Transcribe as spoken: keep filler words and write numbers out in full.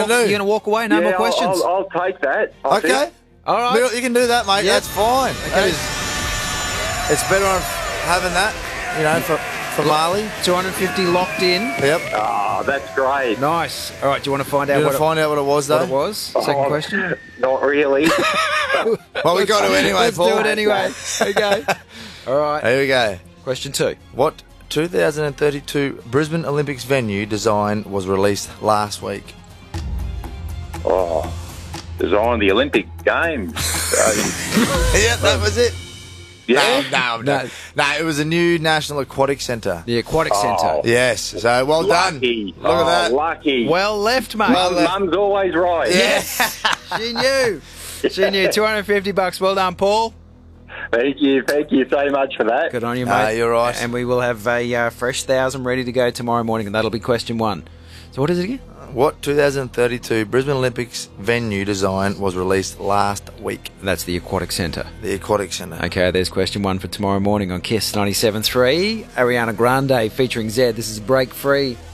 afternoon. You're going to walk away? No yeah, more questions? I'll, I'll, I'll take that. I Okay. think. All right. Middle- You can do that, mate. Yep. That's fine. That is, it's better on having that, you know, for, for Marley. two hundred fifty locked in. Yep. Oh, that's great. Nice. All right, do you want to find out You what want to it, find out what it was, though? what it was? Second Oh, question? Not really. Well, we got to anyway, Let's Paul. do it anyway. Okay. All right. Here we go. Question two. What two thousand thirty-two Brisbane Olympics venue design was released last week? oh, design the Olympic Games. Uh, Yeah, that was it. yeah. No, no, no. No, it was a new National Aquatic Centre. The Aquatic Oh. Centre. Yes, so well Lucky. done. Look at Oh, that. Lucky. Well left, mate. Well left. Mum's always right. Yes. She knew. She knew. two hundred fifty bucks. Well done, Paul. Thank you. Thank you so much for that. Good on you, mate. Ah, you're right. And we will have a uh, fresh thousand ready to go tomorrow morning, and that'll be question one. So what is it again? What two thousand thirty-two Brisbane Olympics venue design was released last week? That's the Aquatic Centre. The Aquatic Centre. Okay, there's question one for tomorrow morning on Kiss ninety-seven point three. Ariana Grande featuring Zed. This is Break Free.